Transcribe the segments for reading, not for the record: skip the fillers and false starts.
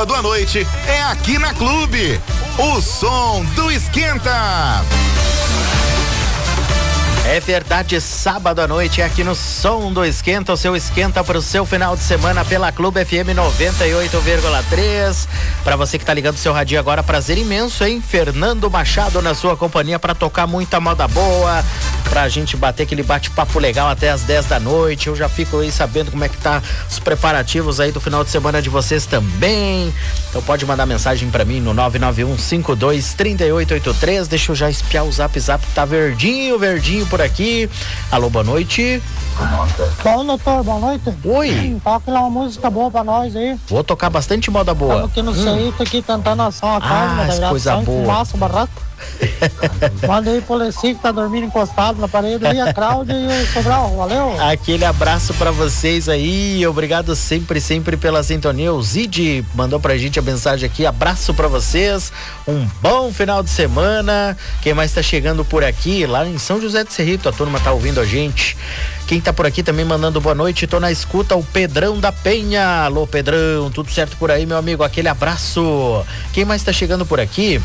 sábado à noite é aqui na Clube. O som do Esquenta. É verdade, sábado à noite é aqui no Som do Esquenta, o seu esquenta para o seu final de semana pela Clube FM 98,3. Para você que tá ligando o seu radinho agora, prazer imenso, hein? Fernando Machado na sua companhia para tocar muita moda boa, pra gente bater aquele bate-papo legal até as 10 da noite. Eu já fico aí sabendo como é que tá os preparativos aí do final de semana de vocês também. Então pode mandar mensagem para mim no 991523883. Deixa eu já espiar o zap, tá verdinho por aqui. Alô, boa noite. Bom, doutor, boa noite. Oi. Toca lá uma música boa pra nós aí. Vou tocar bastante moda boa. Estamos aqui no Ceito, aqui tentando assar a carne da coisa boa. Massa, barraco. Manda aí pro Leci que tá dormindo encostado na parede aí, a Cláudia e o Sobral, valeu. Aquele abraço pra vocês aí, obrigado sempre pela sintonia. O Zid mandou pra gente a mensagem aqui, abraço pra vocês, um bom final de semana. Quem mais tá chegando por aqui, lá em São José de Cerrito, a turma tá ouvindo a gente. Quem tá por aqui também mandando boa noite, tô na escuta, o Pedrão da Penha. Alô, Pedrão, tudo certo por aí, meu amigo? Aquele abraço. Quem mais tá chegando por aqui?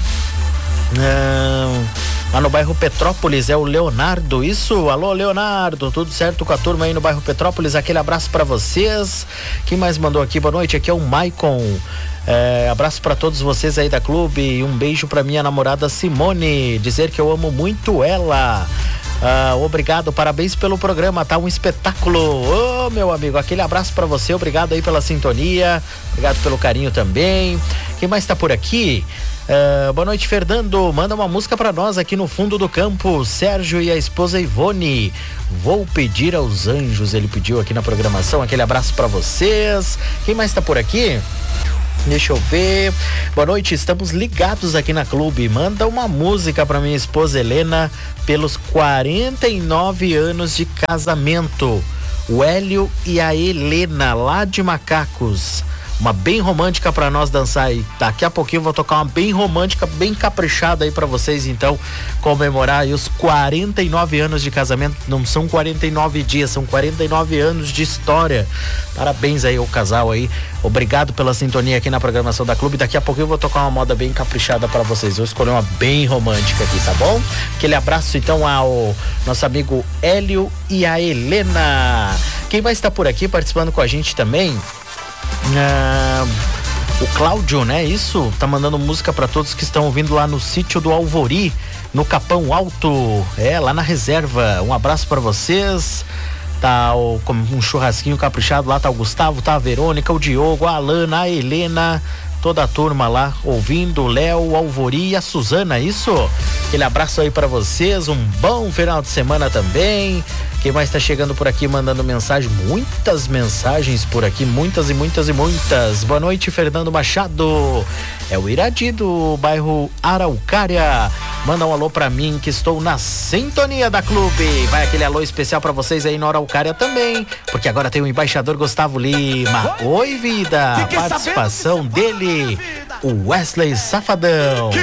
Lá no bairro Petrópolis é o Leonardo, isso? Alô, Leonardo, tudo certo com a turma aí no bairro Petrópolis? Aquele abraço pra vocês. Quem mais mandou aqui? Boa noite, aqui é o Maicon. Abraço pra todos vocês aí da Clube e um beijo pra minha namorada Simone, dizer que eu amo muito ela. Obrigado, parabéns pelo programa, tá um espetáculo. Ô, meu amigo, aquele abraço pra você, obrigado aí pela sintonia, obrigado pelo carinho também. Quem mais tá por aqui? Boa noite, Fernando, manda uma música pra nós aqui no fundo do campo, Sérgio e a esposa Ivone, vou pedir aos anjos, ele pediu aqui na programação, aquele abraço pra vocês. Quem mais tá por aqui? Deixa eu ver. Boa noite, estamos ligados aqui na Clube. Manda uma música pra minha esposa Helena pelos 49 anos de casamento. O Hélio e a Helena, lá de Macacos. Uma bem romântica pra nós dançar aí. Daqui a pouquinho eu vou tocar uma bem romântica, bem caprichada aí pra vocês, então, comemorar aí os 49 anos de casamento. Não são 49 dias, são 49 anos de história. Parabéns aí ao casal aí. Obrigado pela sintonia aqui na programação da Clube. Daqui a pouquinho eu vou tocar uma moda bem caprichada pra vocês. Eu escolhi uma bem romântica aqui, tá bom? Aquele abraço então ao nosso amigo Hélio e a Helena. Quem vai estar por aqui participando com a gente também? O Cláudio, né? Isso, tá mandando música pra todos que estão ouvindo lá no sítio do Alvori, no Capão Alto, lá na reserva. Um abraço pra vocês. Tá um churrasquinho caprichado lá, tá o Gustavo, tá a Verônica, o Diogo, a Alana, a Helena, toda a turma lá ouvindo, o Léo, o Alvori e a Suzana, isso? Aquele abraço aí pra vocês, um bom final de semana também. Quem mais tá chegando por aqui mandando mensagem? Muitas mensagens por aqui, muitas. Boa noite, Fernando Machado. É o Iradi do bairro Araucária. Manda um alô pra mim que estou na sintonia da Clube. Vai aquele alô especial pra vocês aí na Araucária também, porque agora tem o embaixador Gustavo Lima. Oi, vida! Participação dele, o Wesley Safadão.